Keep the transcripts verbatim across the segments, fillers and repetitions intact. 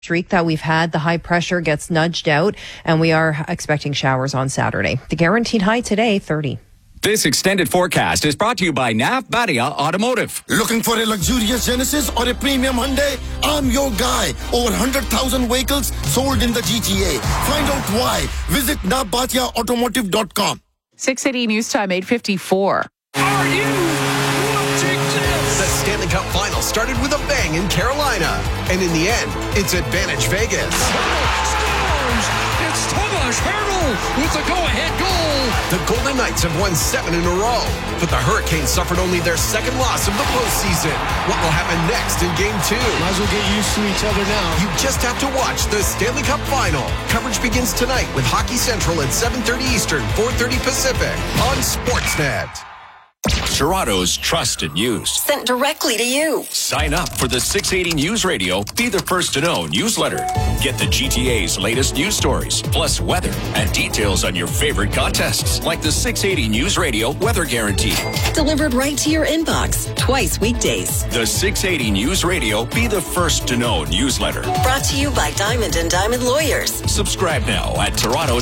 streak that we've had. The high pressure gets nudged out, and we are expecting showers on Saturday. The guaranteed high today, thirty. This extended forecast is brought to you by Nav Badia Automotive. Looking for a luxurious Genesis or a premium Hyundai? I'm your guy. Over one hundred thousand vehicles sold in the G T A. Find out why. Visit nav badia automotive dot com. six eighty News Time, eight fifty-four. Are you watching this? The Stanley Cup Final started with a bang in Carolina. And in the end, it's Advantage Vegas. Scores! It's Tomas Hertl with the go-ahead goal. The Golden Knights have won seven in a row, but the Hurricanes suffered only their second loss of the postseason. What will happen next in Game two? Might as well get used to each other now. You just have to watch the Stanley Cup Final. Coverage begins tonight with Hockey Central at seven thirty Eastern, four thirty Pacific on Sportsnet. Toronto's trusted news. Sent directly to you. Sign up for the six eighty News Radio Be the First to Know newsletter. Get the G T A's latest news stories, plus weather and details on your favorite contests, like the six eighty News Radio Weather Guarantee. Delivered right to your inbox, twice weekdays. The six eighty News Radio Be the First to Know newsletter. Brought to you by Diamond and Diamond Lawyers. Subscribe now at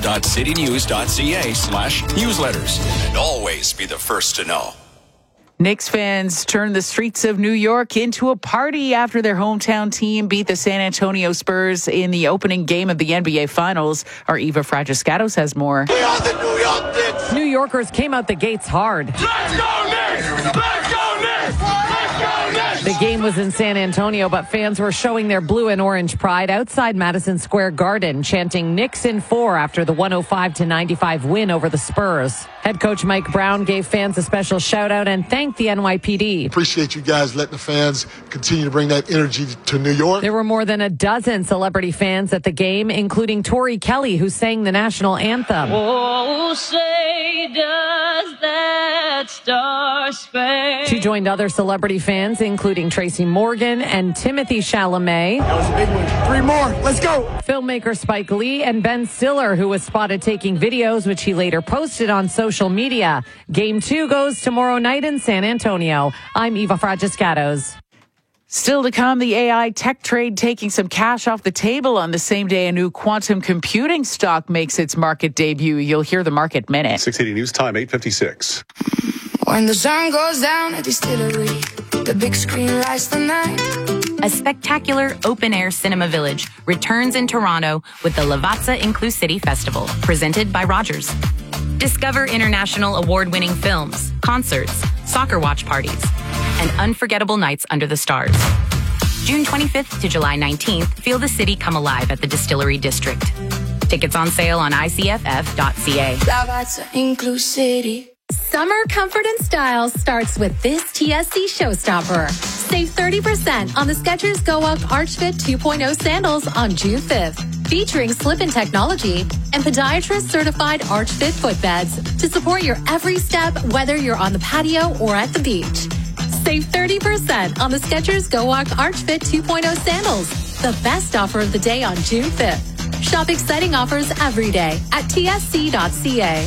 toronto.citynews.ca slash newsletters. And always be the first to know. Knicks fans turned the streets of New York into a party after their hometown team beat the San Antonio Spurs in the opening game of the N B A Finals. Our Eva Fragiscatos has more. We are the New York Knicks! New Yorkers came out the gates hard. Let's go Knicks! Let's go Knicks! Let's go Knicks! The game was in San Antonio, but fans were showing their blue and orange pride outside Madison Square Garden, chanting Knicks in four after the one oh five to ninety-five win over the Spurs. Head coach Mike Brown gave fans a special shout out and thanked the N Y P D. Appreciate you guys letting the fans continue to bring that energy to New York. There were more than a dozen celebrity fans at the game, including Tori Kelly, who sang the national anthem. Oh, say does that star-spangled. She joined other celebrity fans, including Tracy Morgan and Timothy Chalamet. That was a big one. Three more. Let's go. Filmmaker Spike Lee and Ben Stiller, who was spotted taking videos, which he later posted on social media. Game two goes tomorrow night in San Antonio. I'm Eva Fragiscatos. Still to come, the A I tech trade taking some cash off the table on the same day a new quantum computing stock makes its market debut. You'll hear the Market Minute. six eighty News Time, eight fifty-six. When the sun goes down at Distillery, the big screen lights the night. A spectacular open-air cinema village returns in Toronto with the Lavazza Inclusivity Festival, presented by Rogers. Discover international award-winning films, concerts, soccer watch parties, and unforgettable nights under the stars. June twenty-fifth to July nineteenth, feel the city come alive at the Distillery District. Tickets on sale on I C F F dot C A. Lavazza Inclusivity. Summer comfort and style starts with this T S C showstopper. Save thirty percent on the Skechers Go Walk ArchFit two point oh sandals on June fifth. Featuring slip-in technology and podiatrist-certified ArchFit footbeds to support your every step, whether you're on the patio or at the beach. Save thirty percent on the Skechers Go Walk ArchFit two point oh sandals. The best offer of the day on June fifth. Shop exciting offers every day at T S C dot C A.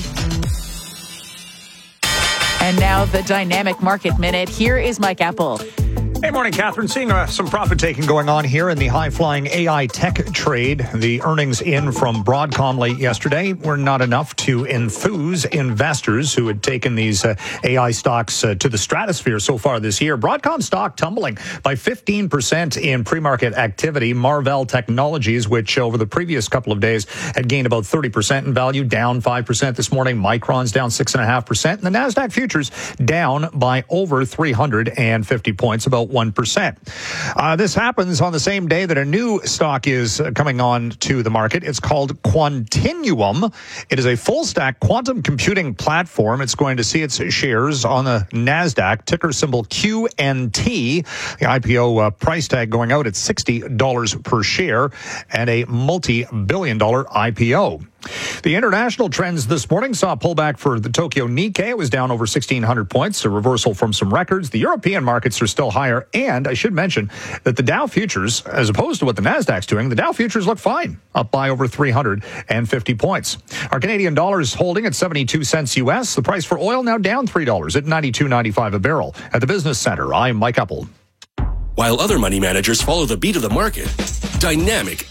And now the Dynamic Market Minute. Here is Mike Apple. Hey, morning, Catherine. Seeing uh, some profit taking going on here in the high-flying A I tech trade. The earnings in from Broadcom late yesterday were not enough to enthuse investors who had taken these uh, A I stocks uh, to the stratosphere so far this year. Broadcom stock tumbling by fifteen percent in pre-market activity. Marvell Technologies, which over the previous couple of days had gained about thirty percent in value, down five percent this morning. Micron's down six point five percent. And the NASDAQ futures down by over three hundred fifty points, about one percent. Uh, this happens on the same day that a new stock is uh, coming on to the market. It's called Quantinuum. It is a full-stack quantum computing platform. It's going to see its shares on the NASDAQ, ticker symbol Q N T. The I P O uh, price tag going out at sixty dollars per share and a multi-billion dollar I P O. The international trends this morning saw a pullback for the Tokyo Nikkei. It was down over sixteen hundred points, a reversal from some records. The European markets are still higher, and I should mention that the Dow futures, as opposed to what the NASDAQ's doing, the Dow futures look fine, up by over three hundred fifty points. Our Canadian dollar is holding at seventy-two cents U S. The price for oil now down three dollars at ninety-two ninety-five a barrel. At the Business Center, I'm Mike Apple. While other money managers follow the beat of the market, Dynamic